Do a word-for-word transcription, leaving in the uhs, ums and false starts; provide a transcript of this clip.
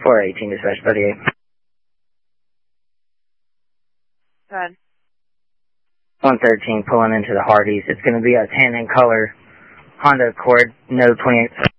four eighteen, dispatch thirty-eight. Go ahead. one thirteen, pulling into the Hardee's. It's going to be a tan in color Honda Accord, no twenty-eight.